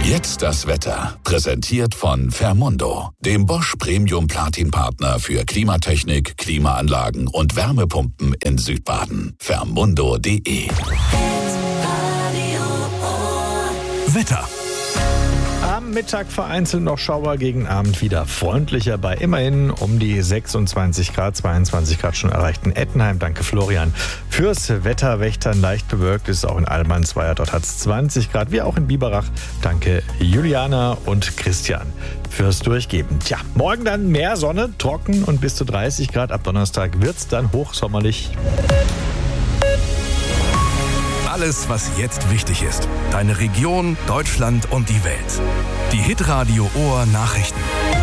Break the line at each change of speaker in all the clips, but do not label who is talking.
Jetzt das Wetter. Präsentiert von Fermundo, dem Bosch Premium Platin Partner für Klimatechnik, Klimaanlagen und Wärmepumpen in Südbaden. Fermundo.de.
Wetter.
Am Mittag vereinzelt noch Schauer, gegen Abend wieder freundlicher bei immerhin um die 26 Grad, 22 Grad schon erreichten Ettenheim. Danke Florian. Fürs Wetterwächtern leicht bewölkt ist es auch in Almansweier. Dort hat es 20 Grad, wie auch in Biberach. Danke Juliana und Christian fürs Durchgeben. Tja, morgen dann mehr Sonne, trocken und bis zu 30 Grad. Ab Donnerstag wird es dann hochsommerlich.
Alles, was jetzt wichtig ist. Deine Region, Deutschland und die Welt. Die Hitradio Ohr Nachrichten.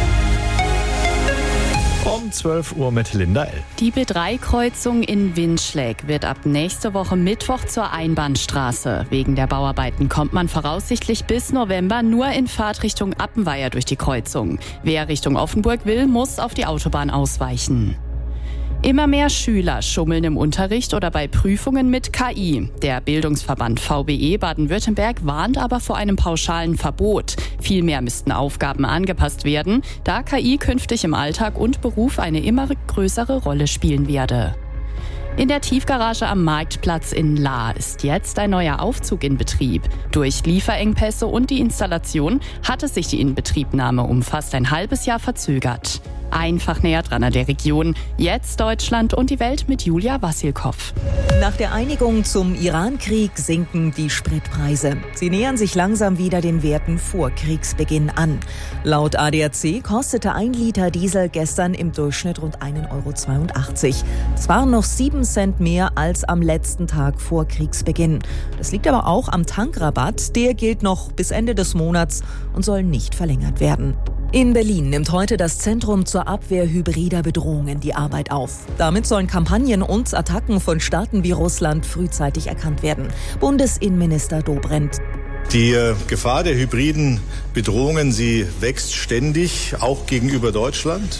Um 12 Uhr mit Linda L.
Die B3-Kreuzung in Winschläg wird ab nächste Woche Mittwoch zur Einbahnstraße. Wegen der Bauarbeiten kommt man voraussichtlich bis November nur in Fahrtrichtung Appenweier durch die Kreuzung. Wer Richtung Offenburg will, muss auf die Autobahn ausweichen. Immer mehr Schüler schummeln im Unterricht oder bei Prüfungen mit KI. Der Bildungsverband VBE Baden-Württemberg warnt aber vor einem pauschalen Verbot. Vielmehr müssten Aufgaben angepasst werden, da KI künftig im Alltag und Beruf eine immer größere Rolle spielen werde. In der Tiefgarage am Marktplatz in Lahr ist jetzt ein neuer Aufzug in Betrieb. Durch Lieferengpässe und die Installation hatte sich die Inbetriebnahme um fast ein halbes Jahr verzögert. Einfach näher dran an der Region. Jetzt Deutschland und die Welt mit Julia Wassilkow.
Nach der Einigung zum Iran-Krieg sinken die Spritpreise. Sie nähern sich langsam wieder den Werten vor Kriegsbeginn an. Laut ADAC kostete 1 Liter Diesel gestern im Durchschnitt rund 1,82 €. Das waren noch 7 Cent mehr als am letzten Tag vor Kriegsbeginn. Das liegt aber auch am Tankrabatt. Der gilt noch bis Ende des Monats und soll nicht verlängert werden. In Berlin nimmt heute das Zentrum zur Abwehr hybrider Bedrohungen die Arbeit auf. Damit sollen Kampagnen und Attacken von Staaten wie Russland frühzeitig erkannt werden. Bundesinnenminister Dobrindt.
Die Gefahr der hybriden Bedrohungen, sie wächst ständig, auch gegenüber Deutschland.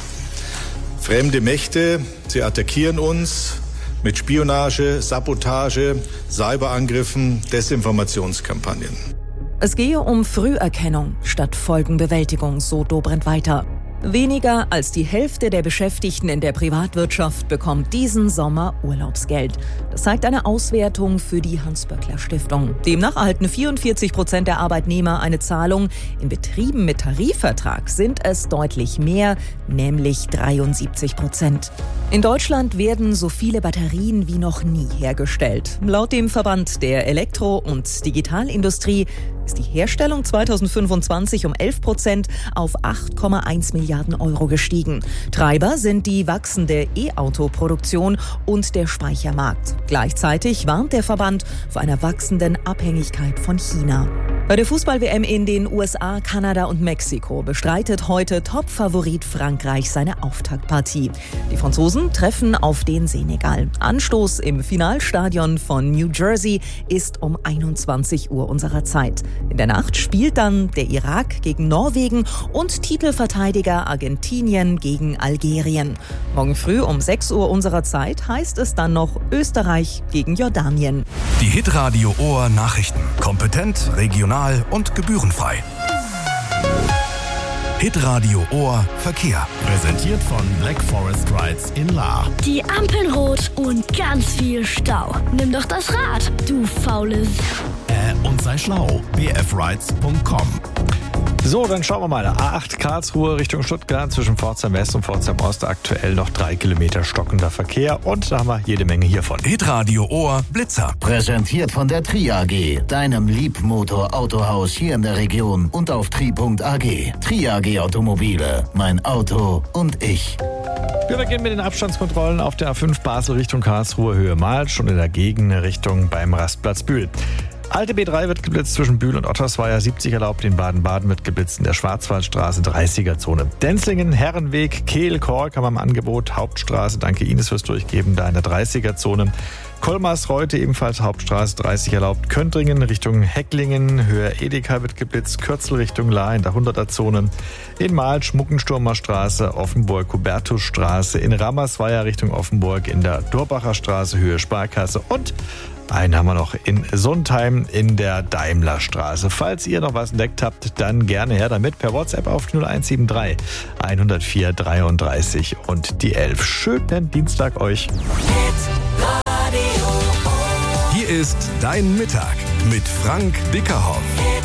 Fremde Mächte, sie attackieren uns mit Spionage, Sabotage, Cyberangriffen, Desinformationskampagnen.
Es gehe um Früherkennung statt Folgenbewältigung, so Dobrindt weiter. Weniger als die Hälfte der Beschäftigten in der Privatwirtschaft bekommt diesen Sommer Urlaubsgeld. Das zeigt eine Auswertung für die Hans-Böckler-Stiftung. Demnach erhalten 44% der Arbeitnehmer eine Zahlung. In Betrieben mit Tarifvertrag sind es deutlich mehr, nämlich 73%. In Deutschland werden so viele Batterien wie noch nie hergestellt. Laut dem Verband der Elektro- und Digitalindustrie ist die Herstellung 2025 um 11% auf 8,1 Milliarden Euro gestiegen. Treiber sind die wachsende E-Auto-Produktion und der Speichermarkt. Gleichzeitig warnt der Verband vor einer wachsenden Abhängigkeit von China. Bei der Fußball-WM in den USA, Kanada und Mexiko bestreitet heute Top-Favorit Frankreich seine Auftaktpartie. Die Franzosen treffen auf den Senegal. Anstoß im Finalstadion von New Jersey ist um 21 Uhr unserer Zeit. In der Nacht spielt dann der Irak gegen Norwegen und Titelverteidiger Argentinien gegen Algerien. Morgen früh um 6 Uhr unserer Zeit heißt es dann noch Österreich gegen Jordanien.
Die Hitradio Ohr Nachrichten. Kompetent, regional und gebührenfrei. Hitradio Ohr Verkehr.
Präsentiert von Black Forest Rides in Lahr.
Die Ampeln rot und ganz viel Stau. Nimm doch das Rad, du faule
Und sei schlau. bfrides.com.
So, dann schauen wir mal. A8 Karlsruhe Richtung Stuttgart zwischen Pforzheim West und Pforzheim Ost aktuell noch 3 Kilometer stockender Verkehr und da haben wir jede Menge hiervon.
Hitradio Ohr Blitzer.
Präsentiert von der Tri AG, deinem Liebmotor-Autohaus hier in der Region und auf tri.ag. Tri AG Automobile, mein Auto und ich.
Wir beginnen mit den Abstandskontrollen auf der A5 Basel Richtung Karlsruhe Höhe Malsch und in der Gegenrichtung beim Rastplatz Bühl. Alte B3 wird geblitzt zwischen Bühl und Ottersweier, 70 erlaubt. In Baden-Baden wird geblitzt in der Schwarzwaldstraße, 30er-Zone. Denzlingen, Herrenweg, Kehl, Kork haben am Angebot. Hauptstraße, danke Ines fürs Durchgeben, da in der 30er-Zone. Kolmars-Reute ebenfalls Hauptstraße, 30 erlaubt. Köntringen Richtung Hecklingen, Höhe Edeka wird geblitzt. Kürzel Richtung Lahr in der 100er-Zone. In Malsch, Muckensturmer Straße, Offenburg, Hubertusstraße. In Rammersweier Richtung Offenburg in der Durbacher Straße, Höhe Sparkasse. Und Einen haben wir noch in Sundheim in der Daimlerstraße. Falls ihr noch was entdeckt habt, dann gerne her damit per WhatsApp auf 0173 104 33 und die 11. Schönen Dienstag euch.
Hier ist Dein Mittag mit Frank Dickerhoff.